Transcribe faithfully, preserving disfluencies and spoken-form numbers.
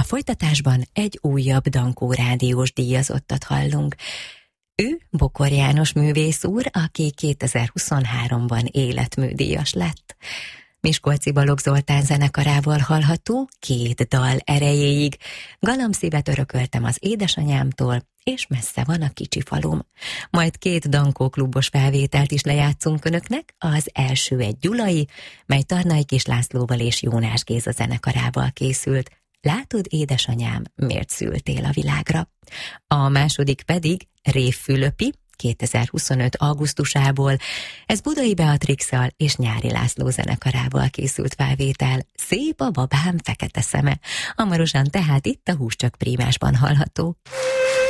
folytatásban egy újabb Dankó rádiós díjazottat hallunk. Ő Bokor János művész úr, aki kétezer-huszonháromban életműdíjas lett. Miskolci Balogh Zoltán zenekarával hallható két dal erejéig. Galamszívet örököltem az édesanyámtól, és messze van a kicsi falum. Majd két Dankó klubos felvételt is lejátszunk önöknek, az első egy gyulai, mely Tarnai Kis Lászlóval és Jónás Géza zenekarával készült. Látod, édesanyám, miért szültél a világra? A második pedig Rév Fülöpi, kétezer-huszonöt augusztusából. Ez Budai Beatrixal és Nyári László zenekarával készült felvétel. Szép a babám fekete szeme. Hamarosan tehát itt a Hús csak prímásban hallható.